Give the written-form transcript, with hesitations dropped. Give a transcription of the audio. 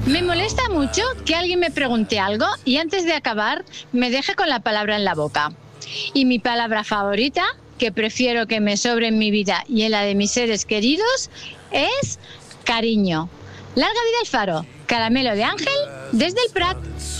Me molesta mucho que alguien me pregunte algo y antes de acabar me deje con la palabra en la boca. Y mi palabra favorita, que prefiero que me sobre en mi vida y en la de mis seres queridos, es cariño. Larga vida al faro. Caramelo de Ángel desde el Prat.